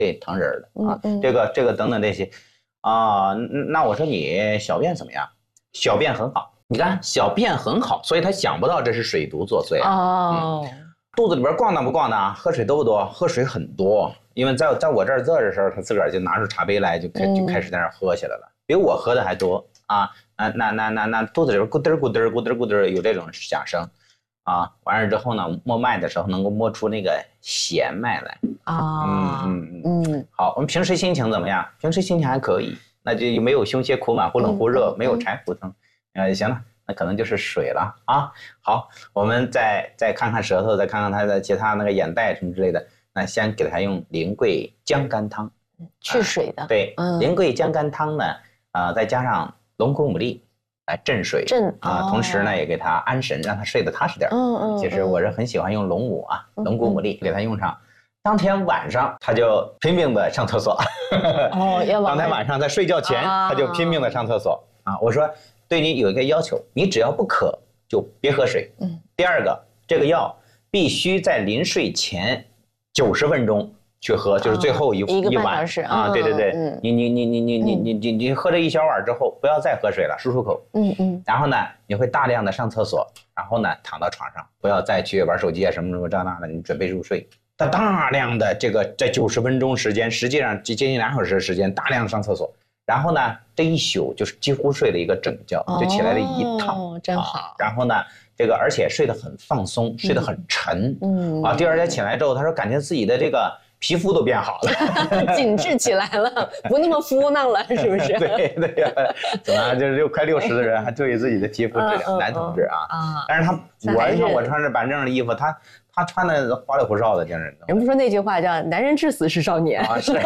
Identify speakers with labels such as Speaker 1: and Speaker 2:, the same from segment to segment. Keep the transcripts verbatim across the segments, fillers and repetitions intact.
Speaker 1: 对疼人的啊，
Speaker 2: 嗯嗯、
Speaker 1: 这个这个等等这些啊，那我说你小便怎么样？小便很好，你看小便很好，所以他想不到这是水毒作祟
Speaker 2: 哦、
Speaker 1: 嗯。肚子里边咣当不咣当，喝水多不多？喝水很多，因为在在我这儿坐的时候，他自个儿就拿出茶杯来，就开就开始在那儿喝起来了，嗯、比我喝的还多啊！那那那那那肚子里边咕嘚咕嘚咕嘚咕嘚有这种响声，啊，完了之后呢，摸脉的时候能够摸出那个弦脉来
Speaker 2: 啊，
Speaker 1: 嗯嗯嗯，好，我们平时心情怎么样？平时心情还可以，那就没有胸胁苦满，忽冷忽热，嗯、没有柴胡疼，呃，行了。那可能就是水了啊。好，我们再再看看舌头，再看看它的其他那个眼袋什么之类的。那先给它用苓桂姜甘汤，
Speaker 2: 去水的。
Speaker 1: 啊、对，嗯、苓桂姜甘汤呢，啊、呃，再加上龙骨牡蛎来镇水，
Speaker 2: 镇
Speaker 1: 啊、呃，同时呢也给它安神，让它睡得踏实点。
Speaker 2: 嗯嗯。
Speaker 1: 其实我是很喜欢用龙骨啊，龙骨牡蛎给它用上。当天晚上他就拼命的上厕所。
Speaker 2: 哦，要
Speaker 1: 当天晚上在睡觉前，啊、他就拼命的上厕所啊。我说。对你有一个要求，你只要不渴就别喝水。嗯。第二个，这个药必须在临睡前九十分钟去喝，就是最后一
Speaker 2: 一个
Speaker 1: 一碗啊。对对对，
Speaker 2: 嗯、
Speaker 1: 你你你你你你你你你喝这一小碗之后，不要再喝水了，漱漱口。
Speaker 2: 嗯嗯。
Speaker 1: 然后呢，你会大量的上厕所，然后呢躺到床上，不要再去玩手机啊什么什么这那的，你准备入睡。他大量的这个在九十分钟时间，实际上接近两小时的时间，大量的上厕所。然后呢，这一宿就是几乎睡了一个整觉，就起来了一趟，
Speaker 2: 哦，真好、啊。
Speaker 1: 然后呢，这个而且睡得很放松，睡得很沉，嗯啊，第二天起来之后，他说感觉自己的这个皮肤都变好了，
Speaker 2: 紧致起来了，不那么敷囊了，是不是？
Speaker 1: 对对呀，怎么就是六快六十的人还注意自己的皮肤质量，嗯、男同志啊，啊但是他我你看我穿着板正的衣服，他。他穿的花里胡哨的，真是。
Speaker 2: 人不说那句话叫“男人至死是少年”
Speaker 1: 啊，是。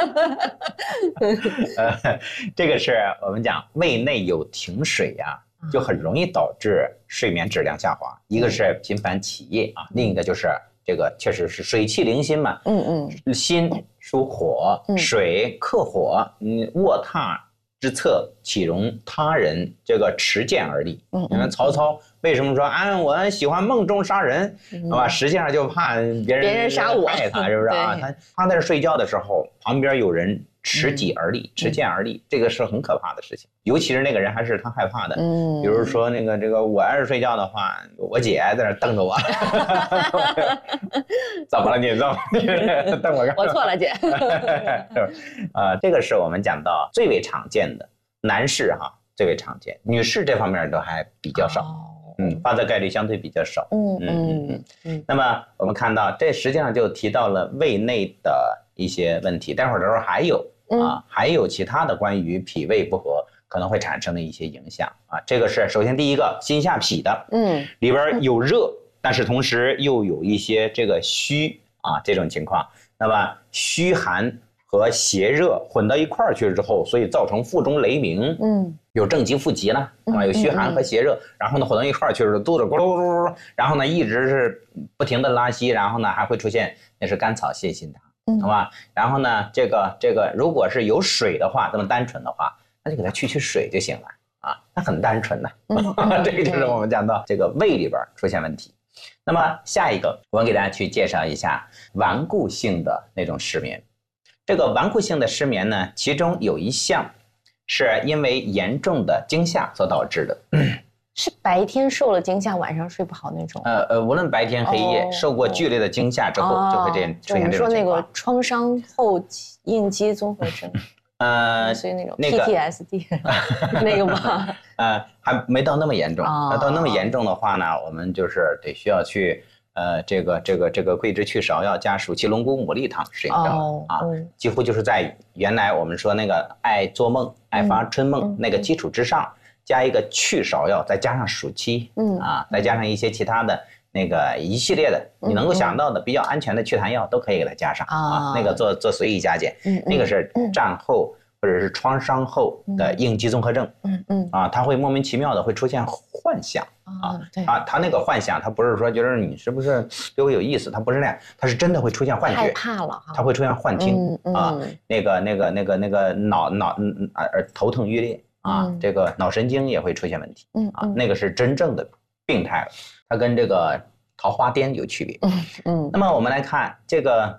Speaker 1: 呃，这个是我们讲胃内有停水呀、啊，就很容易导致睡眠质量下滑。嗯、一个是频繁起夜啊，另一个就是这个确实是水气凌心嘛。嗯嗯。心属火，水克火，嗯，卧榻之侧岂容他人这个持剑而立？嗯，你看曹操为什么说啊，我喜欢梦中杀人，是吧？实际上就怕别人
Speaker 2: 别人杀我，
Speaker 1: 害他，是不是啊？他他在这睡觉的时候，旁边有人持戟而立，持剑而立，这个是很可怕的事情。尤其是那个人还是他害怕的，嗯，比如说那个这个我要是睡觉的话，我姐在那瞪着我，怎么了你？怎么瞪我干？
Speaker 2: 我错了，姐。
Speaker 1: 啊，这个是我们讲到最为常见的。男士哈最为常见，女士这方面都还比较少，哦、嗯，发的概率相对比较少，嗯嗯嗯嗯。那么我们看到，这实际上就提到了胃内的一些问题，待会儿的时候还有啊，还有其他的关于脾胃不和可能会产生的一些影响啊。这个是首先第一个心下痞的，嗯，里边有热，但是同时又有一些这个虚啊这种情况，那么虚寒和邪热混到一块儿去之后，所以造成腹中雷鸣，嗯，有正极腹急了，啊，有虚寒和邪热，然后呢混到一块儿去之后，肚子咕噜咕噜咕噜，然后呢一直是不停的拉稀，然后呢还会出现那是甘草泻心汤，好吧？然后呢这个这个如果是有水的话，这么单纯的话，那就给它去去水就行了啊，它很单纯的，这个就是我们讲到这个胃里边出现问题。那么下一个，我们给大家去介绍一下顽固性的那种失眠。这个顽固性的失眠呢，其中有一项是因为严重的惊吓所导致的，
Speaker 2: 是白天受了惊吓，晚上睡不好那种。
Speaker 1: 呃呃，无论白天黑夜，哦、受过剧烈的惊吓之后，哦、就会这样出现这种情况。
Speaker 2: 我们说那个创伤后应激综合症，
Speaker 1: 呃，
Speaker 2: 所以那种 P T S D、那个、那个吗？
Speaker 1: 呃，还没到那么严重。哦、到那么严重的话呢，我们就是得需要去。呃，这个这个这个桂枝去芍药加暑气龙骨牡蛎汤使用上了、哦、啊，嗯、几乎就是在原来我们说那个爱做梦、爱发春梦、嗯、那个基础之上，加一个去芍药，再加上暑气，嗯啊，再加上一些其他的那个一系列的、嗯、你能够想到的比较安全的祛痰药都可以给它加上、嗯、啊，那个做做随意加减，嗯、那个是战后。或者是创伤后的应激综合症，嗯嗯啊，它会莫名其妙的会出现幻想啊，对啊，它那个幻想，它不是说觉得你是不是对我有意思，它不是那样，它是真的会出现幻觉，
Speaker 2: 害怕了哈，
Speaker 1: 它会出现幻听、嗯、啊，那个那个那个那个脑脑啊头疼欲裂啊，嗯、这个脑神经也会出现问题，嗯啊，那个是真正的病态了，它跟这个桃花癫有区别，嗯嗯，那么我们来看这个。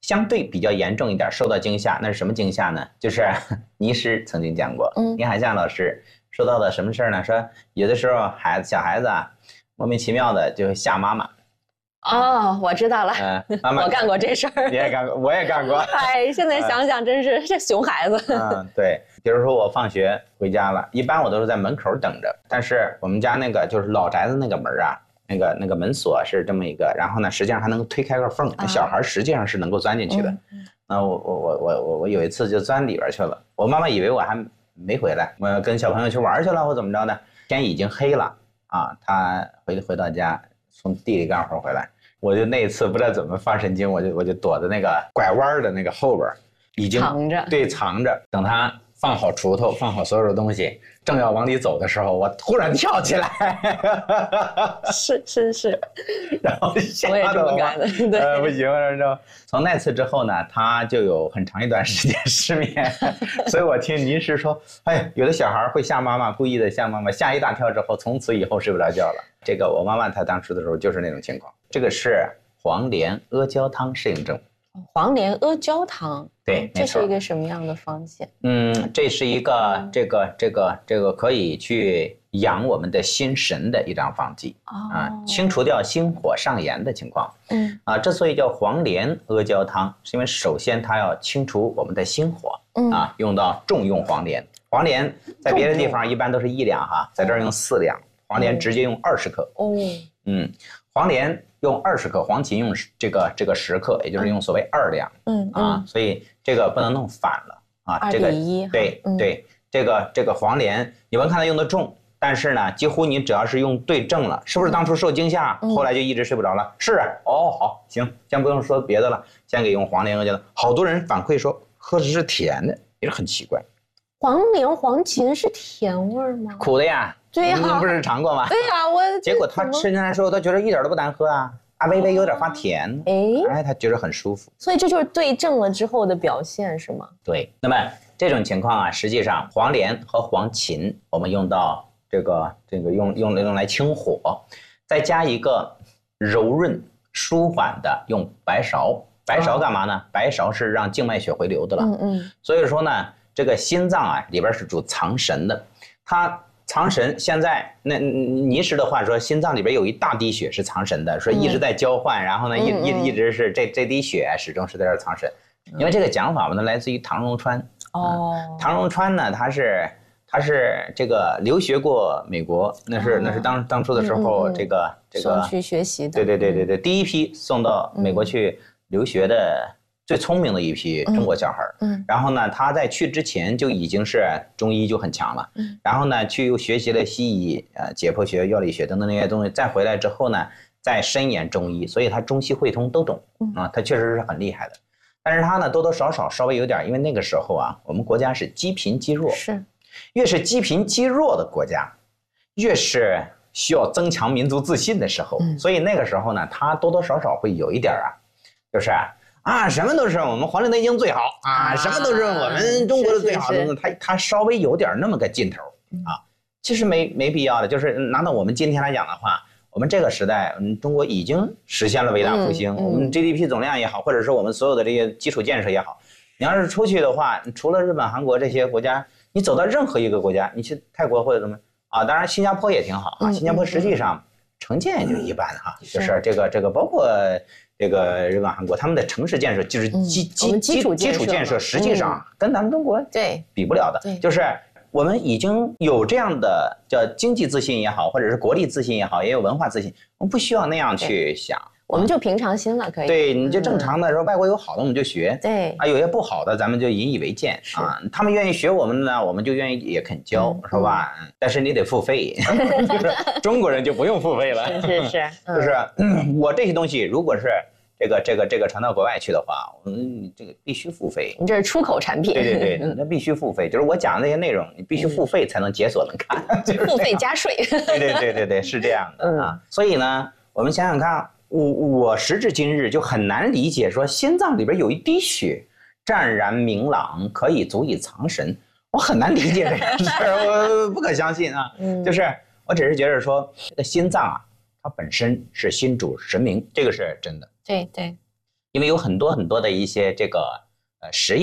Speaker 1: 相对比较严重一点，受到惊吓，那是什么惊吓呢？就是倪师曾经讲过，嗯，倪海厦老师说到的什么事儿呢？说有的时候孩子小孩子啊，莫名其妙的就吓妈妈。
Speaker 2: 哦，我知道了，嗯，妈妈我干过这事儿，
Speaker 1: 你也干过，我也干过。
Speaker 2: 哎，现在想想真是这熊孩子。
Speaker 1: 嗯，对，比如说我放学回家了，一般我都是在门口等着，但是我们家那个就是老宅子那个门啊，那个那个门锁是这么一个，然后呢，实际上还能推开个缝，那小孩实际上是能够钻进去的。那、嗯、我我我我我我有一次就钻里边去了，我妈妈以为我还没回来，我跟小朋友去玩去了或怎么着的，天已经黑了啊，她回回到家从地里干活回来。我就那一次不知道怎么发神经，我就我就躲在那个拐弯的那个后边，已经
Speaker 2: 藏着，
Speaker 1: 对，藏着。等他放好锄头，放好所有的东西，正要往里走的时候，我突然跳起来。
Speaker 2: 是是是，
Speaker 1: 然后吓
Speaker 2: 我也这么干的，对，
Speaker 1: 呃，不行，然后从那次之后呢，他就有很长一段时间失眠。所以我听倪师说，哎，有的小孩会吓妈妈，故意的吓妈妈，吓一大跳之后，从此以后睡不着觉了。这个我妈妈她当时的时候就是那种情况。这个是黄连阿胶汤适应症。
Speaker 2: 黄连阿胶汤，
Speaker 1: 对，
Speaker 2: 这是一个什么样的方剂？
Speaker 1: 嗯，这是一个这个这个这个可以去养我们的心神的一张方剂啊，清除掉心火上炎的情况。嗯啊，之所以叫黄连阿胶汤，是因为首先它要清除我们的心火啊，用到重用黄连。黄连在别的地方一般都是一两哈，在这儿用四两，黄连直接用二十克。哦，嗯，黄连用二十克，黄芩用这个这个十克，也就是用所谓二两。嗯啊，所以这个不能弄反了啊。这个对对，这个这个黄连，你们看它用的重，但是呢，几乎你只要是用对症了，是不是当初受惊吓，后来就一直睡不着了？是啊，哦，好，行，先不用说别的了，先给用黄连阿胶汤。好多人反馈说喝的是甜的，也是很奇怪。
Speaker 2: 黄连、黄芩是甜味吗？
Speaker 1: 苦的呀。
Speaker 2: 对呀，
Speaker 1: 你不是尝过吗？
Speaker 2: 对呀，我
Speaker 1: 结果他吃进来的时候，他觉得一点都不难喝啊，啊，微微有点发甜，哎，哎，他觉得很舒服。
Speaker 2: 所以这就是对症了之后的表现，是吗？
Speaker 1: 对。那么这种情况啊，实际上黄连和黄芩，我们用到这个这个用用用来清火，再加一个柔润舒缓的用白芍。白芍干嘛呢？哦、白芍是让静脉血回流的了。嗯嗯。所以说呢，这个心脏啊里边是主藏神的，它。藏神，现在那倪师的话说，心脏里边有一大滴血是藏神的，说一直在交换，嗯、然后呢，一一一直是这这滴血始终是在这藏神，因为这个讲法呢来自于唐荣川。哦、嗯，唐荣川呢，他是他是这个留学过美国，那是、哦、那是当当初的时候，这个、嗯、这个
Speaker 2: 送去学习的，
Speaker 1: 对对对对对，第一批送到美国去留学的。最聪明的一批中国小孩，嗯，然后呢，他在去之前就已经是中医就很强了，嗯，然后呢，去又学习了西医，呃，解剖学、药理学等等那些东西，再回来之后呢，再深研中医，所以他中西汇通都懂，啊，他确实是很厉害的。但是他呢，多多少少稍微有点，因为那个时候啊，我们国家是积贫积弱，
Speaker 2: 是，
Speaker 1: 越是积贫积弱的国家，越是需要增强民族自信的时候，嗯、所以那个时候呢，他多多少少会有一点啊，就是啊。啊，什么都是我们《黄帝内经》最好啊，什么都是我们中国的最好的，他他稍微有点那么个劲头啊，其实没没必要的。就是拿到我们今天来讲的话，我们这个时代，嗯，中国已经实现了伟大复兴，嗯嗯、我们 G D P 总量也好，或者是我们所有的这些基础建设也好，你要是出去的话，除了日本、韩国这些国家，你走到任何一个国家，你去泰国或者怎么啊，当然新加坡也挺好啊，新加坡实际上城建也就一般哈，就是这个这个包括。这个日本、韩国他们的城市建设就是基基基础基础建设，实际上跟咱们中国对比不了的。就是我们已经有这样的叫经济自信也好，或者是国力自信也好，也有文化自信，我们不需要那样去想，
Speaker 2: 我们就平常心了，可以。
Speaker 1: 对，你就正常的说，外国有好的我们就学，
Speaker 2: 对
Speaker 1: 啊，有些不好的咱们就引以为戒啊。他们愿意学我们呢，我们就愿意也肯教，是吧？但是你得付费，中国人就不用付费了，
Speaker 2: 是是是，
Speaker 1: 就是我这些东西如果是。这个这个这个传到国外去的话，我们这个必须付费。
Speaker 2: 你这是出口产品。
Speaker 1: 对对对，那必须付费。就是我讲的那些内容，你必须付费才能解锁能看。
Speaker 2: 付费加税。
Speaker 1: 对对对对对，是这样的啊。所以呢，我们想想看，我我时至今日就很难理解，说心脏里边有一滴血，湛然明朗，可以足以藏神。我很难理解这个事儿，我不可相信啊。就是我只是觉得说，这个心脏啊，它本身是心主神明，这个是真的。
Speaker 2: 对对，
Speaker 1: 因为有很多很多的一些这个呃实验。